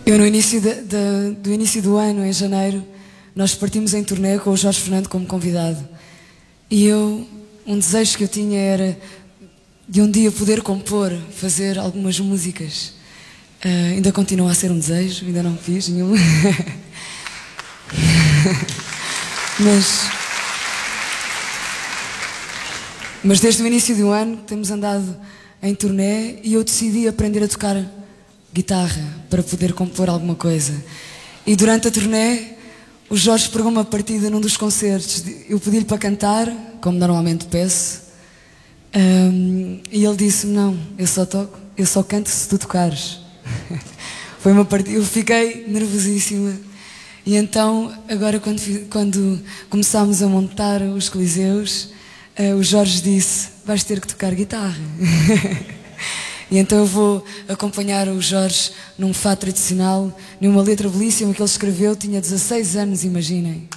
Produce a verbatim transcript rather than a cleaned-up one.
Eu no início de, de, do início do ano, em janeiro, nós partimos em turnê com o Jorge Fernando como convidado. E eu, um desejo que eu tinha era de um dia poder compor, fazer algumas músicas. Uh, ainda continua a ser um desejo, ainda não fiz nenhuma. mas, mas desde o início do ano temos andado em turnê e eu decidi aprender a tocar guitarra para poder compor alguma coisa. E durante a turnê o Jorge pegou uma partida num dos concertos. Eu pedi-lhe para cantar, como normalmente peço, um, e ele disse-me: não, eu só toco, eu só canto se tu tocares. Foi uma partida, eu fiquei nervosíssima. E então, agora quando, quando começámos a montar os coliseus, uh, o Jorge disse: vais ter que tocar guitarra. E então eu vou acompanhar o Jorge num fado tradicional, numa letra belíssima que ele escreveu, tinha dezasseis anos, imaginem.